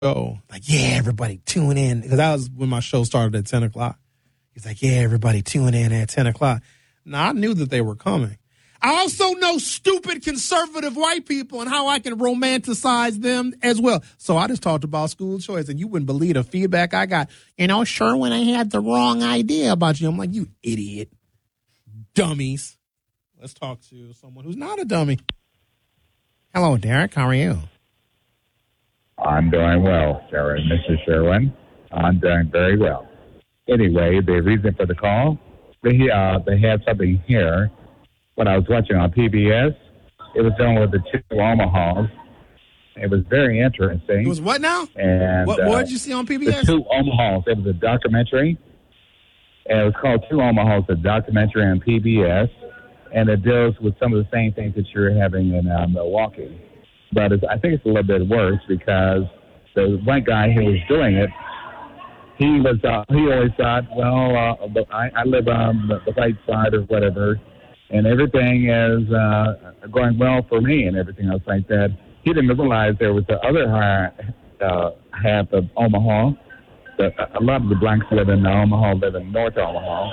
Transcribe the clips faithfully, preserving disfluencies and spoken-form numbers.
show. Like, yeah, everybody tune in. Because that was when my show started at ten o'clock. He's like, yeah, everybody tune in at ten o'clock. Now, I knew that they were coming. I also know stupid conservative white people and how I can romanticize them as well. So I just talked about school choice, and you wouldn't believe the feedback I got. You know, sure, when I had the wrong idea about you. I'm like, you idiot. Dummies. Let's talk to someone who's not a dummy. Hello, Derek. How are you? I'm doing well, Sharon. Missus Sherwin. I'm doing very well. Anyway, the reason for the call, they, uh, they had something here when I was watching on P B S. It was done with the two Omahas. It was very interesting. It was what now? And what, uh, what did you see on P B S? The two Omahas. It was a documentary. And it was called Two Omahas, a documentary on P B S. And it deals with some of the same things that you're having in uh, Milwaukee. But it's, I think it's a little bit worse because the white guy who was doing it, he was uh, he always thought, well, uh, I, I live on the, the white side or whatever, and everything is uh, going well for me and everything else like that. He didn't realize there was the other uh, half of Omaha. The, a lot of the blacks live in Omaha, live in North Omaha.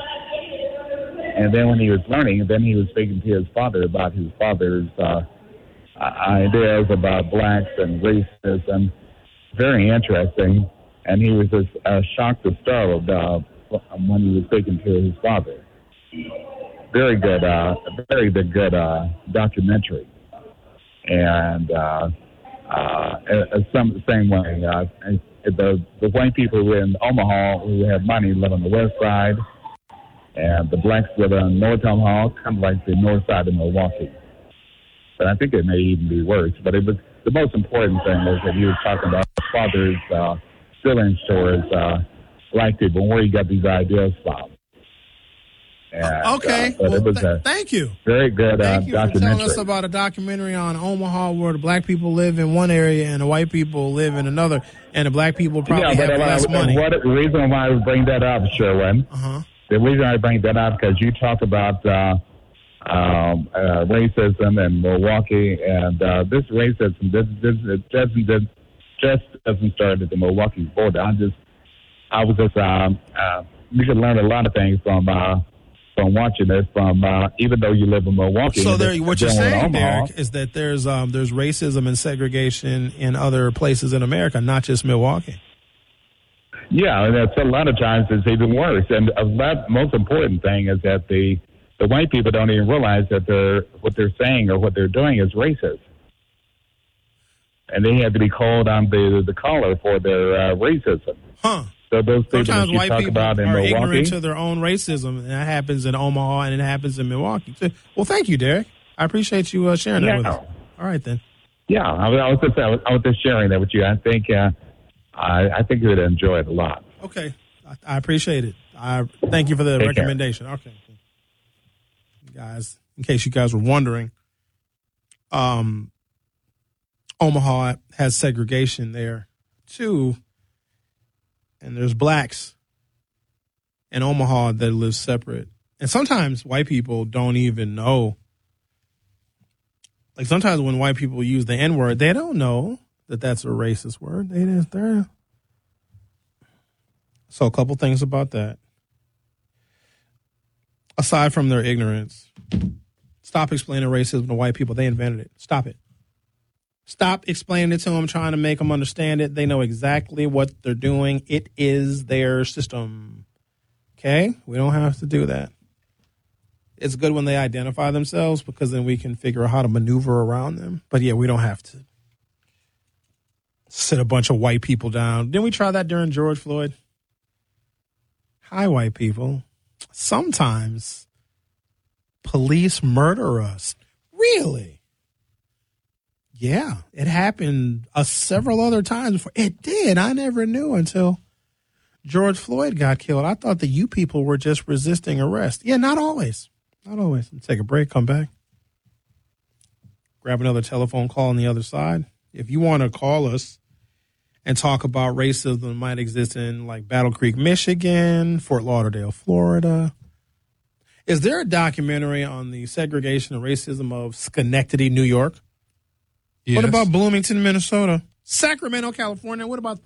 And then when he was learning, then he was speaking to his father about his father's uh, ideas about blacks and racism. Very interesting. And he was just uh, shocked and startled uh, when he was speaking to his father. Very good, uh, very good, good uh, documentary. And uh, uh, some same way, uh, the the white people in Omaha who have money live on the west side, and the blacks live on North Omaha, kind of like the north side of Milwaukee. But I think it may even be worse. But it was the most important thing was that he was talking about his father's uh, feelings towards uh, black people and where he got these ideas from. And, okay. Uh, well, it was th- a thank you. Very good Thank uh, you documentary. for telling us about a documentary on Omaha where the black people live in one area and the white people live in another, and the black people probably yeah, but have uh, less money. What, the reason why I bring that up, Sherwin, uh-huh. the reason I bring that up because you talk about uh, um, uh, racism in Milwaukee, and uh, this racism this, this, it doesn't this just doesn't start at the Milwaukee border. I just I was just um, uh, you can learn a lot of things from uh, from watching this. From uh, even though you live in Milwaukee, so there, what you're saying, Omaha, Derek, is that there's um, there's racism and segregation in other places in America, not just Milwaukee. Yeah, and that's a lot of times it's even worse. And a lot, most important thing is that the the white people don't even realize that they're what they're saying or what they're doing is racist, and they have to be called on the the collar for their uh, racism. Huh. So those people Sometimes that you white talk people about in are Milwaukee, ignorant to their own racism, and that happens in Omaha and it happens in Milwaukee too. Well, thank you, Derek. I appreciate you uh, sharing yeah. that with us. All right, then. Yeah, I was, I was just I was, I was just sharing that with you. I think uh, I I think you would enjoy it a lot. Okay, I, I appreciate it. I thank you for the Take recommendation. Care. Okay, guys, in case you guys were wondering, um, Omaha has segregation there too, and there's blacks in Omaha that live separate, and sometimes white people don't even know. Like sometimes when white people use the N word, they don't know that that's a racist word. They just they're. So a couple things about that. Aside from their ignorance, stop explaining racism to white people. They invented it. Stop it. Stop explaining it to them, trying to make them understand it. They know exactly what they're doing. It is their system. Okay? We don't have to do that. It's good when they identify themselves because then we can figure out how to maneuver around them. But yeah, we don't have to sit a bunch of white people down. Didn't we try that during George Floyd? Hi, white people. Sometimes police murder us. Really? Yeah, it happened uh, several other times before. It did. I never knew until George Floyd got killed. I thought that you people were just resisting arrest. Yeah, not always. Not always. Let's take a break, come back. Grab another telephone call on the other side. If you want to call us and talk about racism that might exist in like Battle Creek, Michigan, Fort Lauderdale, Florida. Is there a documentary on the segregation and racism of Schenectady, New York? Yes. What about Bloomington, Minnesota? Sacramento, California? What about